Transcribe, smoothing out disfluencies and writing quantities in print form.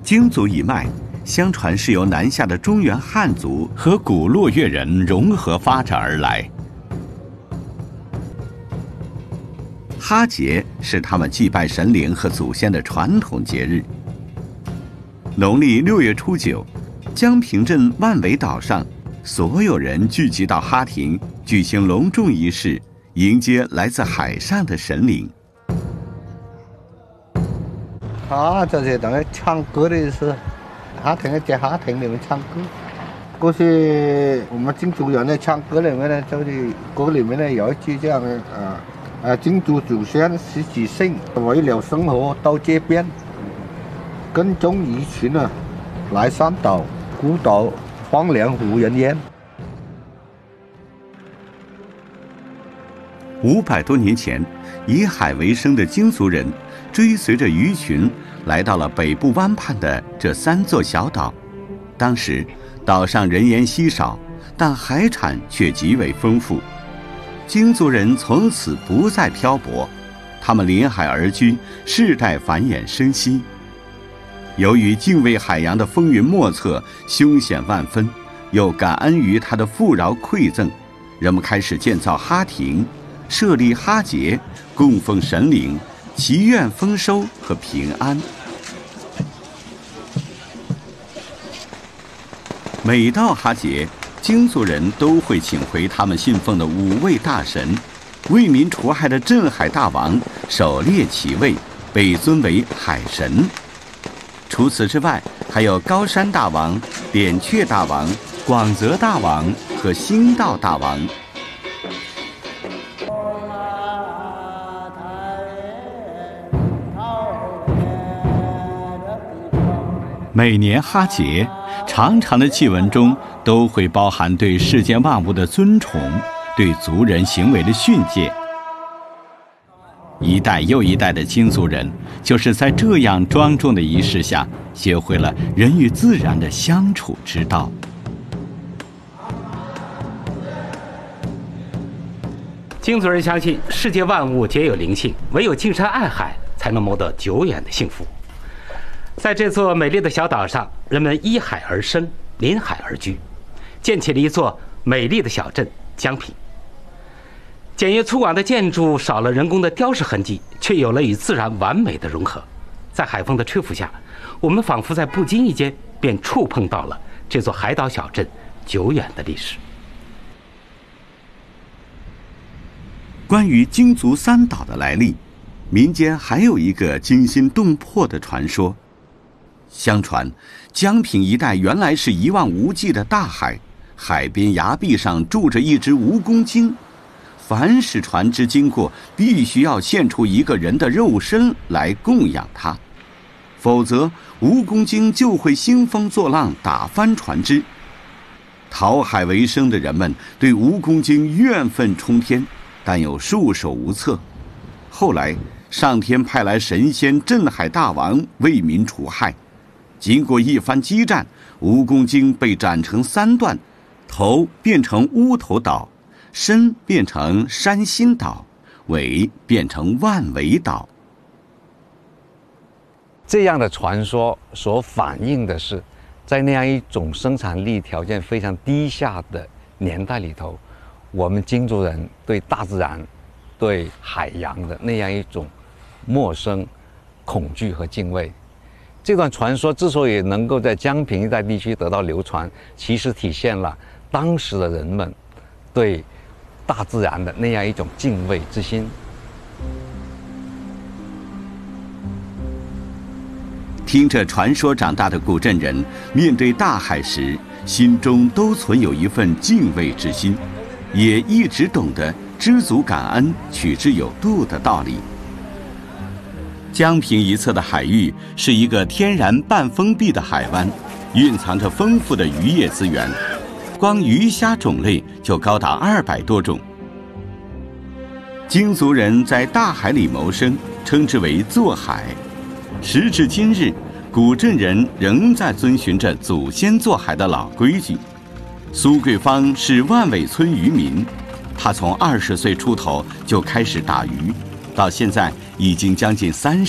京族一脉，相传是由南下的中原汉族和古洛越人融合发展而来。哈节是他们祭拜神灵和祖先的传统节日。农历6月初9，江平镇万尾岛上，所有人聚集到哈亭，举行隆重仪式，迎接来自海上的神灵。 这些等于唱歌的意思，哈亭在哈亭里面唱歌。过去我们京族人的唱歌里面呢，就是歌里面呢有一句这样的京族祖先十几姓为了生活到这边，跟踪鱼群来山岛孤岛荒凉无人烟。 500多年前，以海为生的京族人追随着鱼群来到了北部湾畔的这3座小岛。当时岛上人烟稀少，但海产却极为丰富。京族人从此不再漂泊，他们临海而居，世代繁衍生息。由于敬畏海洋的风云莫测、凶险万分，又感恩于它的富饶馈赠，人们开始建造哈亭，设立哈节，供奉神灵，祈愿丰收和平安。每到哈节，京族人都会请回他们信奉的5位大神，为民除害的镇海大王狩猎其位，被尊为海神。除此之外，还有高山大王、扁鹊大王、广泽大王和兴道大王。每年哈节，长长的祭文中都会包含对世间万物的尊崇，对族人行为的训诫。一代又一代的京族人，就是在这样庄重的仪式下，学会了人与自然的相处之道。 京族人相信世界万物皆有灵性，唯有敬山爱海，才能谋得久远的幸福。在这座美丽的小岛上，人们依海而生，临海而居，建起了一座美丽的小镇江平。简约粗犷的建筑少了人工的雕饰痕迹，却有了与自然完美的融合。在海风的吹拂下，我们仿佛在不经意间便触碰到了这座海岛小镇久远的历史。 关于京族3岛的来历，民间还有一个惊心动魄的传说。相传，江平一带原来是一望无际的大海，海边崖壁上住着一只蜈蚣精。凡是船只经过，必须要献出一个人的肉身来供养它，否则蜈蚣精就会兴风作浪，打翻船只。讨海为生的人们对蜈蚣精怨愤冲天，但又束手无策。后来上天派来神仙镇海大王为民除害，经过一番激战，蜈蚣精被斩成3段，头变成乌头岛，身变成山心岛，尾变成万尾岛。 这样的传说所反映的是，在那样一种生产力条件非常低下的年代里头，我们京族人对大自然、对海洋的那样一种陌生、恐惧和敬畏。这段传说之所以能够在江平一带地区得到流传，其实体现了当时的人们对大自然的那样一种敬畏之心。 听着传说长大的古镇人，面对大海时，心中都存有一份敬畏之心，也一直懂得知足感恩、取之有度的道理。江平一侧的海域是一个天然半封闭的海湾，蕴藏着丰富的渔业资源，光鱼虾种类就高达200多种。京族人在大海里谋生，称之为做海。时至今日，古镇人仍在遵循着祖先做海的老规矩。苏桂芳是万尾村渔民，他从20岁出头就开始打鱼，到现在已经将近30